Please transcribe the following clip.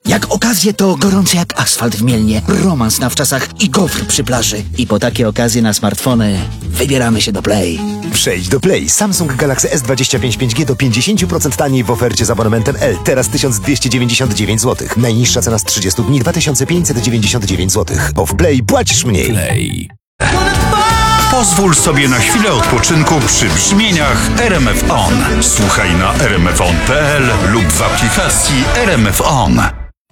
Jak okazje to gorące jak asfalt w Mielnie, romans na wczasach i gofr przy plaży. I po takie okazje na smartfony wybieramy się do Play. Przejdź do Play. Samsung Galaxy S25 5G do 50% taniej w ofercie z abonamentem L. Teraz 1299 zł. Najniższa cena z 30 dni 2599 zł. Bo w Play płacisz mniej. Play. Pozwól sobie na chwilę odpoczynku przy brzmieniach RMF On. Słuchaj na rmfon.pl lub w aplikacji RMF On.